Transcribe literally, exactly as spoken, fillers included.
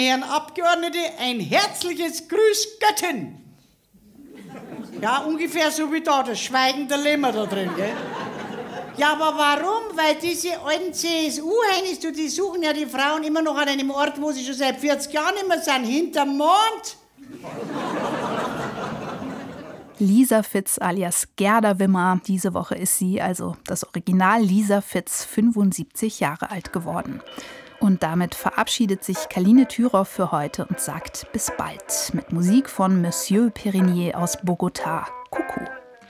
Herren Abgeordnete, ein herzliches Grüß Göttin. Ja, ungefähr so wie da, das Schweigen der Lämmer da drin, gell? Ja, aber warum? Weil diese alten C S U-Heinis, die suchen ja die Frauen immer noch an einem Ort, wo sie schon seit vierzig Jahren immer sind, hinterm Mond. Lisa Fitz alias Gerda Wimmer. Diese Woche ist sie, also das Original Lisa Fitz, fünfundsiebzig Jahre alt geworden. Und damit verabschiedet sich Kaline Thürow für heute und sagt bis bald mit Musik von Monsieur Perrinier aus Bogotá. Kuckuck.